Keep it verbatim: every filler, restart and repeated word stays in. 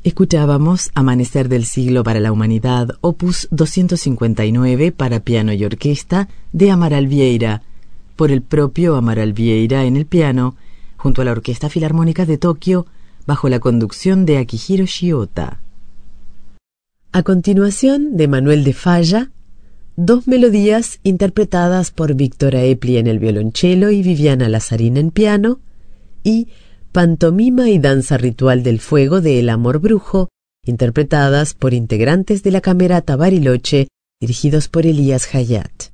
Escuchábamos Amanecer del siglo para la humanidad, opus doscientos cincuenta y nueve para piano y orquesta de Amaral Vieira, por el propio Amaral Vieira en el piano, junto a la Orquesta Filarmónica de Tokio, bajo la conducción de Akihiro Shiota. A continuación, de Manuel de Falla, dos melodías interpretadas por Víctor Aepli en el violonchelo y Viviana Lazzarin en piano, y Pantomima y danza ritual del fuego de El amor brujo, interpretadas por integrantes de la Camerata Bariloche, dirigidos por Elías Hayat.